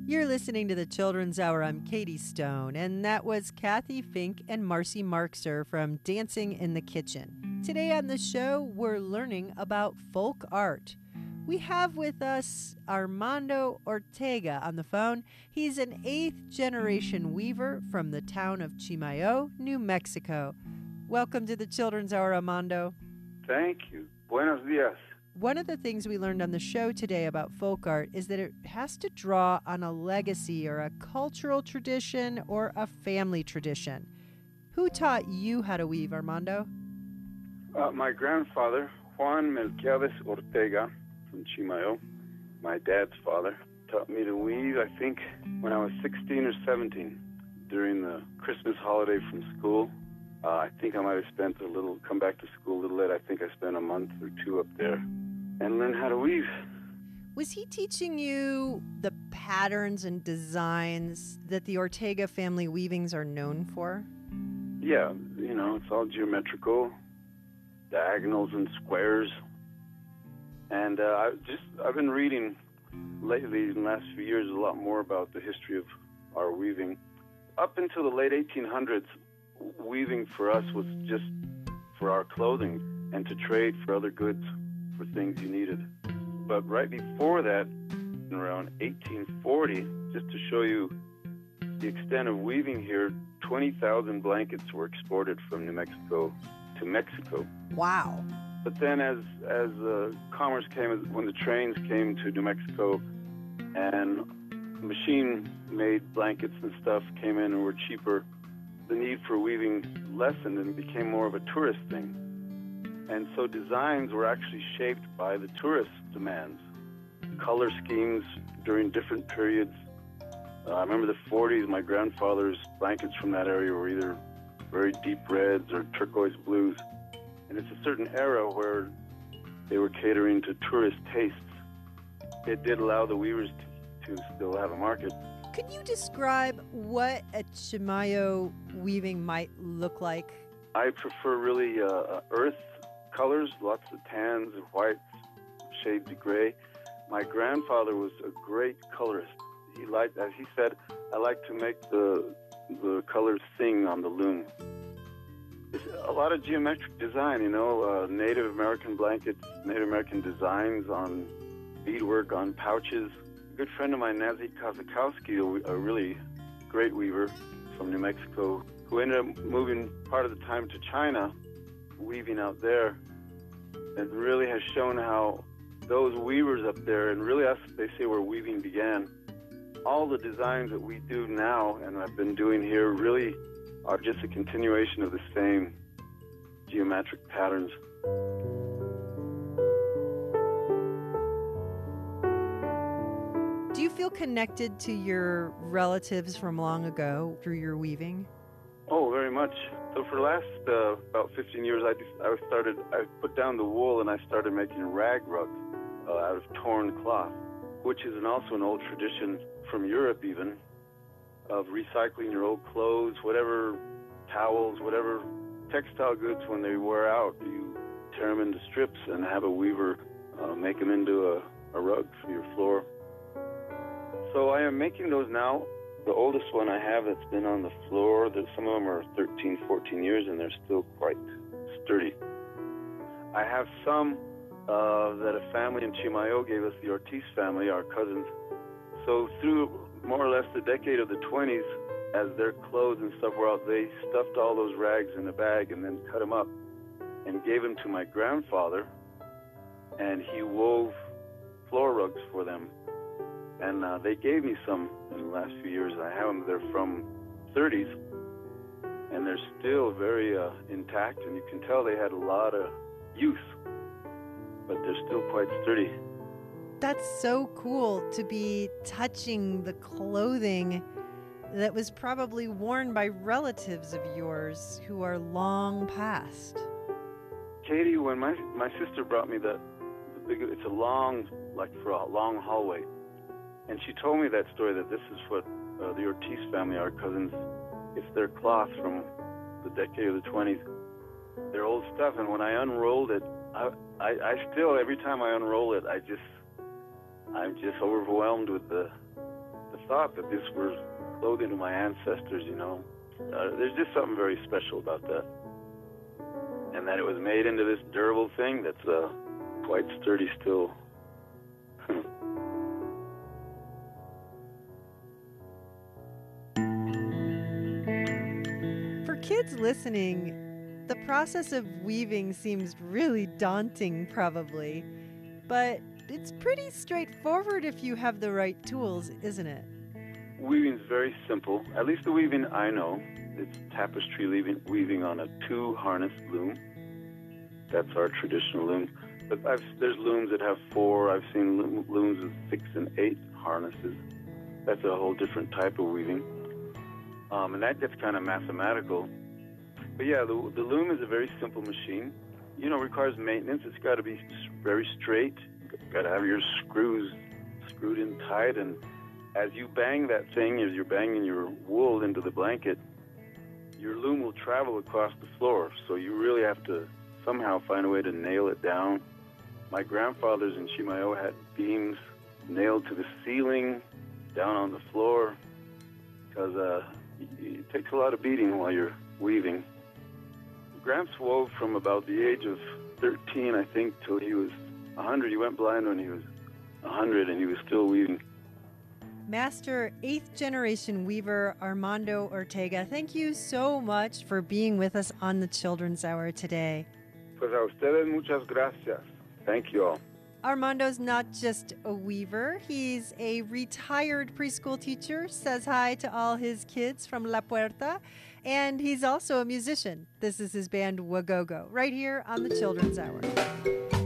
You're listening to the Children's Hour. I'm Katie Stone, and that was Kathy Fink and Marcy Markser from Dancing in the Kitchen. Today on the show, we're learning about folk art. We have with us Armando Ortega on the phone. He's an 8th-generation weaver from the town of Chimayo, New Mexico. Welcome to the Children's Hour, Armando. Thank you. Buenos dias. One of the things we learned on the show today about folk art is that it has to draw on a legacy or a cultural tradition or a family tradition. Who taught you how to weave, Armando? My grandfather, Juan Melquiades Ortega from Chimayo, my dad's father, taught me to weave, I think, when I was 16 or 17 during the Christmas holiday from school. I think I might have come back to school a little late. I think I spent a month or two up there and learned how to weave. Was he teaching you the patterns and designs that the Ortega family weavings are known for? Yeah, it's all geometrical, diagonals and squares. And I've been reading lately, in the last few years, a lot more about the history of our weaving. Up until the late 1800s, weaving for us was just for our clothing and to trade for other goods, for things you needed. But right before that, around 1840, just to show you the extent of weaving here, 20,000 blankets were exported from New Mexico to Mexico. Wow. But then as commerce came, when the trains came to New Mexico and machine-made blankets and stuff came in and were cheaper, the need for weaving lessened and became more of a tourist thing. And so designs were actually shaped by the tourist demands. Color schemes during different periods. I remember the 40s, my grandfather's blankets from that area were either very deep reds or turquoise blues. And it's a certain era where they were catering to tourist tastes. It did allow the weavers to still have a market. Could you describe what a Chimayo weaving might look like? I prefer really earth colors, lots of tans and whites, shades of gray. My grandfather was a great colorist. He liked, as he said, I like to make the colors sing on the loom. It's a lot of geometric design, Native American blankets, Native American designs on beadwork, on pouches. A good friend of mine, Nazi Kazakowski, a really great weaver from New Mexico, who ended up moving part of the time to China, weaving out there, and really has shown how those weavers up there, and really us, they say where weaving began, all the designs that we do now and I've been doing here really are just a continuation of the same geometric patterns. Do you feel connected to your relatives from long ago through your weaving? Oh, very much. So for the last about 15 years, I put down the wool and I started making rag rugs out of torn cloth, which is also an old tradition from Europe even, of recycling your old clothes, whatever towels, whatever textile goods, when they wear out, you tear them into strips and have a weaver make them into a rug for your floor. So I am making those now. The oldest one I have that's been on the floor, some of them are 13, 14 years, and they're still quite sturdy. I have some that a family in Chimayo gave us, the Ortiz family, our cousins. So through more or less the decade of the 20s, as their clothes and stuff were out, they stuffed all those rags in a bag and then cut them up and gave them to my grandfather, and he wove floor rugs for them. And they gave me some in the last few years. I have them. They're from 30s, and they're still very intact, and you can tell they had a lot of use, but they're still quite sturdy. That's so cool to be touching the clothing that was probably worn by relatives of yours who are long past. Katie, when my sister brought me it's a long, like for a long hallway, and she told me that story, that this is what the Ortiz family, our cousins, it's their cloth from the decade of the 20s, their old stuff. And when I unrolled it, I still, every time I unroll it, I'm just overwhelmed with the thought that this was clothing of my ancestors, you know. There's just something very special about that. And that it was made into this durable thing that's quite sturdy still. For kids listening, the process of weaving seems really daunting, probably. But it's pretty straightforward if you have the right tools, isn't it? Weaving's very simple. At least the weaving I know. It's tapestry weaving on a 2-harness loom. That's our traditional loom. But there's looms that have 4. I've seen looms with 6 and 8 harnesses. That's a whole different type of weaving. And that gets kind of mathematical. But yeah, the loom is a very simple machine. You know, it requires maintenance. It's got to be very straight. You've got to have your screws screwed in tight. And as you bang that thing, as you're banging your wool into the blanket, your loom will travel across the floor. So you really have to somehow find a way to nail it down. My grandfathers in Chimayo had beams nailed to the ceiling, down on the floor, because it takes a lot of beating while you're weaving. Gramps wove from about the age of 13, I think, till he was 100. He went blind when he was 100, and he was still weaving. Master 8th generation weaver Armando Ortega, thank you so much for being with us on the Children's Hour today. Pues a ustedes muchas gracias. Thank you all. Armando's not just a weaver, he's a retired preschool teacher, says hi to all his kids from La Puerta, and he's also a musician. This is his band Wagogo, right here on the Children's Hour.